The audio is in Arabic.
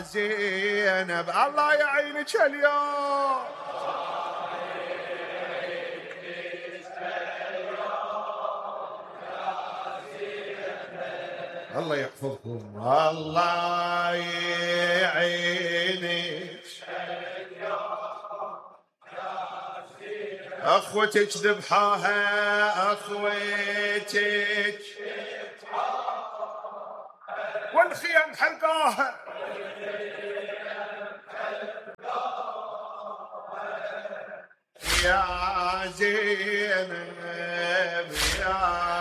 زينب الله يعينك اليوم. الله يحفظكم. الله يعينك اخوتك ذبحوها اخوتك والخيم حرقوها. يا زينب يا